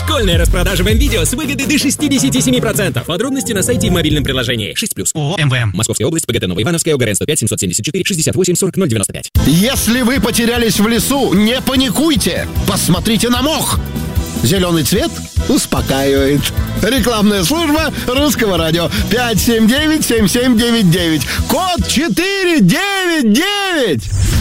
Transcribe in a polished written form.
Школьная распродажа в МВидео с выгодой до 67%. Подробности на сайте и в мобильном приложении. 6+. ООО МВМ. Московская область, ПГТ Новоивановская, УГРН 105 774 68 40 095. Если вы потерялись в лесу, не паникуйте. Посмотрите на мох. Зеленый цвет успокаивает. Рекламная служба Русского радио. 579-7799. Код 499.